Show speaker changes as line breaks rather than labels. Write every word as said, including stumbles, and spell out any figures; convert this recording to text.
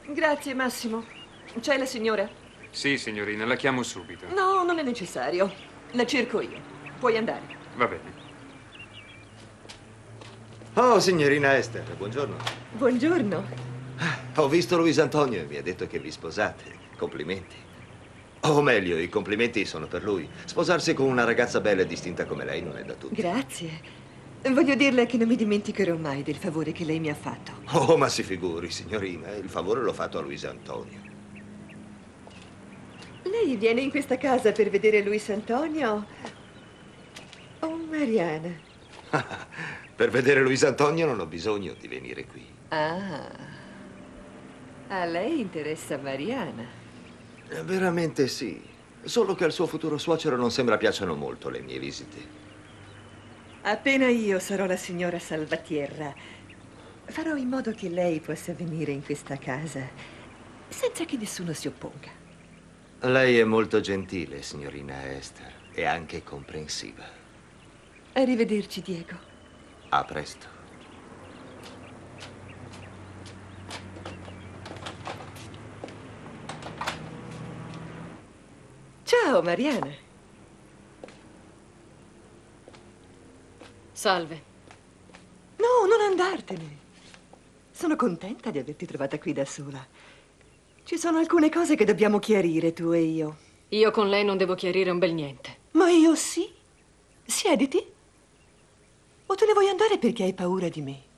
Grazie, Massimo. C'è la signora?
Sì, signorina, la chiamo subito.
No, non è necessario. La cerco io. Puoi andare.
Va bene.
Oh, signorina Esther, buongiorno.
Buongiorno.
Ho visto Luis Antonio e mi ha detto che vi sposate. Complimenti. O meglio, i complimenti sono per lui. Sposarsi con una ragazza bella e distinta come lei non è da tutti.
Grazie. Voglio dirle che non mi dimenticherò mai del favore che lei mi ha fatto.
Oh, ma si figuri, signorina. Il favore l'ho fatto a Luis Antonio.
Lei viene in questa casa per vedere Luis Antonio? Oh, Mariana.
Per vedere Luis Antonio non ho bisogno di venire qui.
Ah. A lei interessa Mariana.
Eh, Veramente sì. Solo che al suo futuro suocero non sembra piacciono molto le mie visite.
Appena io sarò la signora Salvatierra, farò in modo che lei possa venire in questa casa senza che nessuno si opponga.
Lei è molto gentile, signorina Esther, e anche comprensiva.
Arrivederci, Diego.
A presto.
Ciao, Mariana.
Salve.
No, non andartene. Sono contenta di averti trovata qui da sola. Ci sono alcune cose che dobbiamo chiarire, tu e io.
Io con lei non devo chiarire un bel niente.
Ma io sì. Siediti. O te ne vuoi andare perché hai paura di me?